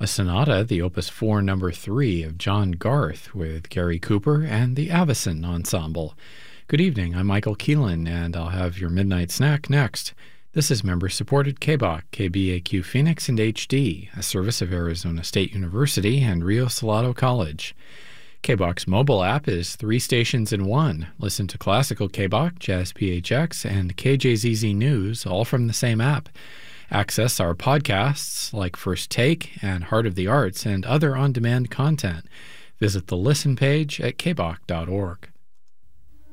a sonata, the Opus 4 Number 3 of John Garth with Gary Cooper and the Avicen Ensemble. Good evening, I'm Michael Keelan, and I'll have your midnight snack next. This is member-supported KBOC, KBAQ Phoenix and HD, a service of Arizona State University and Rio Salado College. KBOC's mobile app is 3 stations in one. Listen to classical KBOC, Jazz PHX, and KJZZ News, all from the same app. Access our podcasts like First Take and Heart of the Arts and other on-demand content. Visit the Listen page at kbok.org.